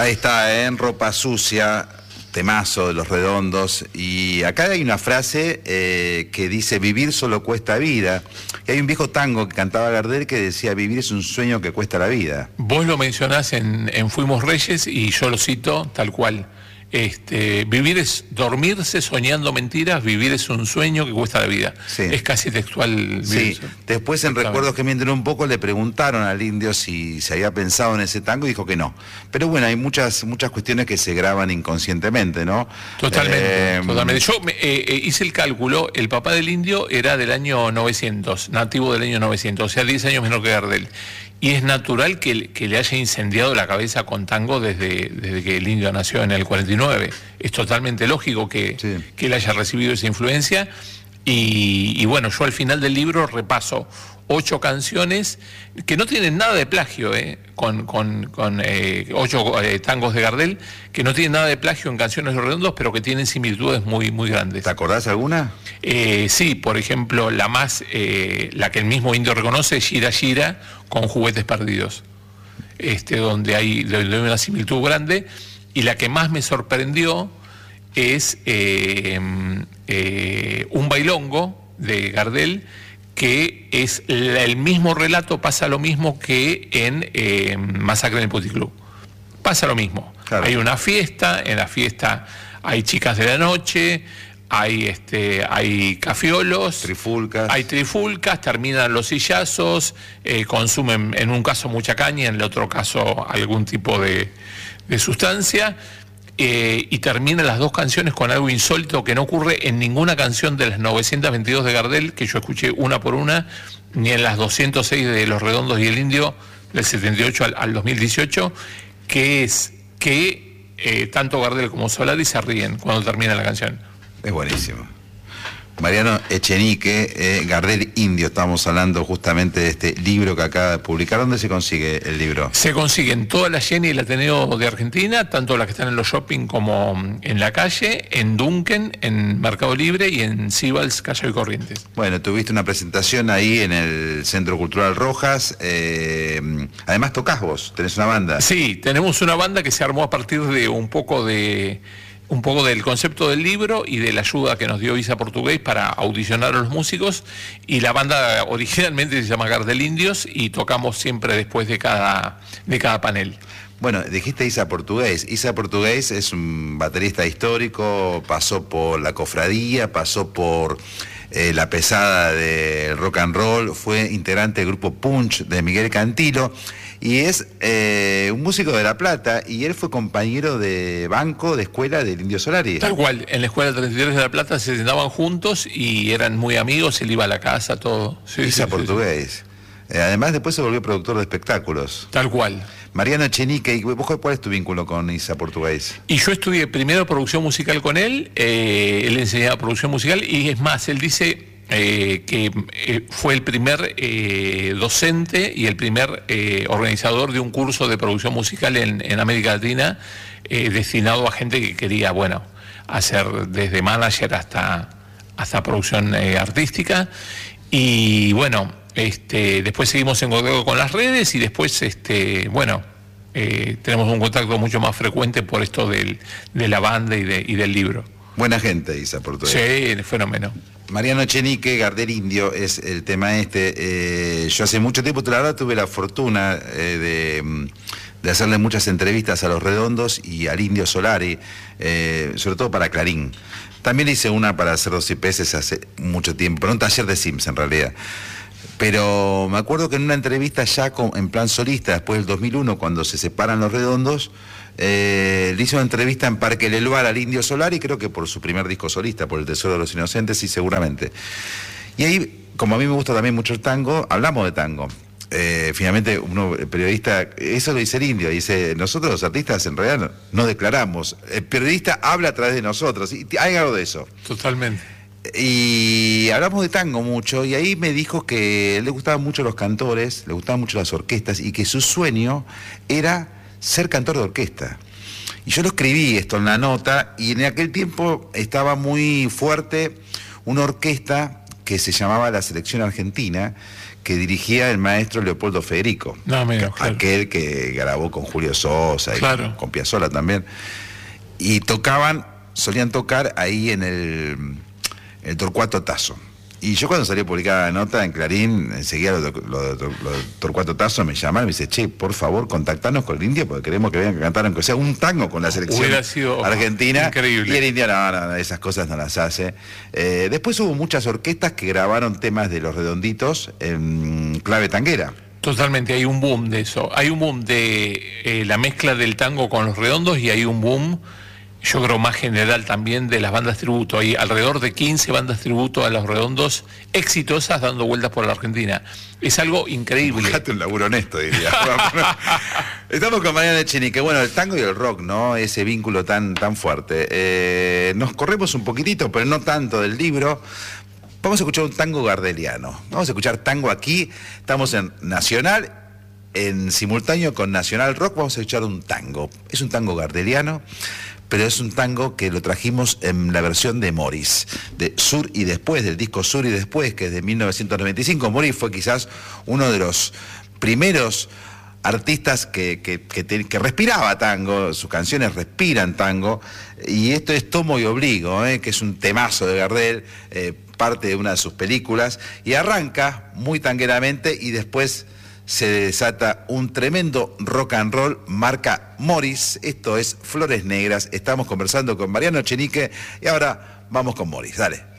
Ahí está, en Ropa Sucia, temazo de Los Redondos. Y acá hay una frase que dice: vivir solo cuesta vida. Y hay un viejo tango que cantaba Gardel que decía: vivir es un sueño que cuesta la vida. Vos lo mencionás en Fuimos Reyes y yo lo cito tal cual. Vivir es dormirse soñando mentiras, vivir es un sueño que cuesta la vida. Sí. Es casi textual. Sí. Después, en Recuerdos que mienten un poco, le preguntaron al Indio si se había pensado en ese tango y dijo que no. Pero bueno, hay muchas cuestiones que se graban inconscientemente, ¿no? Totalmente, totalmente. Yo hice el cálculo, el papá del Indio era del año 900, nativo del año 900, o sea, 10 años menor que Gardel. Y es natural que le haya incendiado la cabeza con tango desde que el Indio nació en el 49. Es totalmente lógico que él haya recibido esa influencia. Y bueno, yo al final del libro repaso 8 canciones que no tienen nada de plagio, con 8 tangos de Gardel, que no tienen nada de plagio en Canciones de Los Redondos, pero que tienen similitudes muy, muy grandes. ¿Te acordás alguna? Sí, por ejemplo, la que el mismo Indio reconoce es Gira Gira, con Juguetes Perdidos, donde hay una similitud grande. Y la que más me sorprendió es Un Bailongo, de Gardel, que es el mismo relato, pasa lo mismo que en Masacre en el Puticlub. Pasa lo mismo. Claro. Hay una fiesta, en la fiesta hay chicas de la noche, hay cafiolos, hay trifulcas, terminan los sillazos, consumen en un caso mucha caña, en el otro caso algún tipo de sustancia. Y terminan las 2 canciones con algo insólito que no ocurre en ninguna canción de las 922 de Gardel, que yo escuché una por una, ni en las 206 de Los Redondos y el Indio, del 78 al 2018, que es que tanto Gardel como Solari se ríen cuando termina la canción. Es buenísimo. Mariano Echenique, Gardel Indio, estamos hablando justamente de este libro que acaba de publicar. ¿Dónde se consigue el libro? Se consigue en toda la Geni y el Ateneo de Argentina, tanto las que están en los shopping como en la calle, en Duncan, en Mercado Libre y en Sibals, Callao y Corrientes. Bueno, tuviste una presentación ahí en el Centro Cultural Rojas. Además tocás vos, tenés una banda. Sí, tenemos una banda que se armó a partir de un poco del concepto del libro y de la ayuda que nos dio Isa Portugués para audicionar a los músicos, y la banda originalmente se llama Gardel Indios y tocamos siempre después de cada panel. Bueno, dijiste Isa Portugués. Isa Portugués es un baterista histórico, pasó por la Cofradía, pasó por la pesada del rock and roll, fue integrante del grupo Punch de Miguel Cantilo. Y es un músico de La Plata, y él fue compañero de banco, de escuela del Indio Solari. Tal cual, en la escuela 33 de La Plata se sentaban juntos y eran muy amigos, él iba a la casa, todo. Sí, Isa Portugués. Además, después se volvió productor de espectáculos. Tal cual. Mariano Echenique, ¿y vos cuál es tu vínculo con Isa Portugués? Y yo estudié primero producción musical con él, él enseñaba producción musical, y es más, él dice que fue el primer docente y el primer organizador de un curso de producción musical en América Latina, destinado a gente que quería, bueno, hacer desde manager hasta producción artística. Y bueno, después seguimos en contacto con las redes, y después tenemos un contacto mucho más frecuente por esto de la banda y del libro. Buena gente, Isa Portugués. Sí, fenómeno. Mariano Echenique, Gardel Indio es el tema yo hace mucho tiempo, la verdad, tuve la fortuna de hacerle muchas entrevistas a Los Redondos y al Indio Solari, sobre todo para Clarín. También hice una para Cerdos y Peces hace mucho tiempo, pero un taller de Sims en realidad. Pero me acuerdo que en una entrevista ya en plan solista, después del 2001, cuando se separan Los Redondos, le hice una entrevista en Parque El Elbar al Indio Solari, creo que por su primer disco solista, por El Tesoro de los Inocentes, sí, seguramente. Y ahí, como a mí me gusta también mucho el tango, hablamos de tango. Finalmente, el periodista, eso lo dice el Indio, dice: nosotros los artistas en realidad no declaramos, el periodista habla a través de nosotros, y hay algo de eso. Totalmente. Y hablamos de tango mucho, y ahí me dijo que le gustaban mucho los cantores, le gustaban mucho las orquestas, y que su sueño era ser cantor de orquesta. Y yo lo escribí esto en la nota, y en aquel tiempo estaba muy fuerte una orquesta que se llamaba La Selección Argentina, que dirigía el maestro Leopoldo Federico, claro. Aquel que grabó con Julio Sosa y con Piazzolla también. Y solían tocar ahí en el Torcuato Tasso. Y yo cuando salió publicada la nota en Clarín, enseguida los de Torcuato Tasso me llamaron y me dice, che, por favor, contactanos con el Indio porque queremos que vengan a cantar aunque sea un tango con la selección argentina. Increíble. Y el Indio no, esas cosas no las hace. Después hubo muchas orquestas que grabaron temas de Los Redonditos en clave tanguera. Totalmente, hay un boom de eso. Hay un boom de la mezcla del tango con Los Redondos y hay un boom, yo creo más general también, de las bandas tributo. Hay alrededor de 15 bandas tributo a Los Redondos exitosas dando vueltas por la Argentina. Es algo increíble. Buscate un laburo honesto, diría. Estamos con Mariano Echenique. Bueno, el tango y el rock, ¿no? Ese vínculo tan fuerte. Nos corremos un poquitito, pero no tanto del libro. Vamos a escuchar un tango gardeliano. Vamos a escuchar tango aquí. Estamos en Nacional, en simultáneo con Nacional Rock. Vamos a escuchar un tango. Es un tango gardeliano, pero es un tango que lo trajimos en la versión de Morris, de Sur y Después, del disco Sur y Después, que es de 1995. Morris fue quizás uno de los primeros artistas que respiraba tango, sus canciones respiran tango, y esto es Tomo y Obligo, que es un temazo de Gardel, parte de una de sus películas, y arranca muy tangueramente y después se desata un tremendo rock and roll marca Morris. Esto es Flores Negras. Estamos conversando con Mariano Echenique y ahora vamos con Morris. Dale.